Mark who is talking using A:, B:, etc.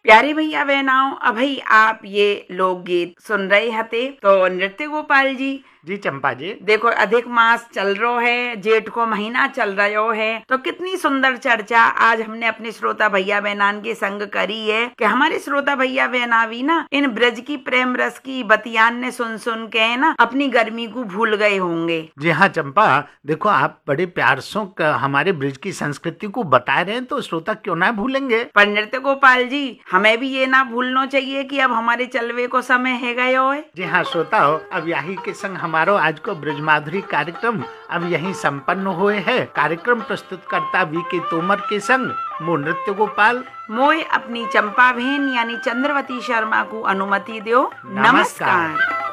A: प्यारे भैया बहनाओ, अभी आप ये लोकगीत सुन रहे हते तो नृत्य गोपाल
B: जी चंपा जी,
A: देखो अधिक मास चल रहा है, जेठ को महीना चल रहा है, तो कितनी सुंदर चर्चा आज हमने अपने श्रोता भैया बहनान के संग करी है कि हमारे श्रोता भैया बहना भी ना इन ब्रज की प्रेम रस की बतियान ने सुन सुन के ना अपनी गर्मी को भूल गए होंगे।
B: जी हाँ चंपा, देखो आप बड़े प्यार से हमारे ब्रज की संस्कृति को बता रहे हैं तो श्रोता क्यों ना भूलेंगे।
A: पर नृत्य गोपाल जी, हमें भी ये ना भूलना चाहिए कि अब हमारे चलवे को समय है गयो है।
B: जी हाँ श्रोता हो, अब यही के संग हमारो आज को ब्रज माधुरी कार्यक्रम अब यही संपन्न हुए है। कार्यक्रम प्रस्तुत करता वी.के. तोमर के संग मो नृत्य गोपाल
A: मोय अपनी चंपा बहन यानी चंद्रवती शर्मा को अनुमति दो। नमस्कार।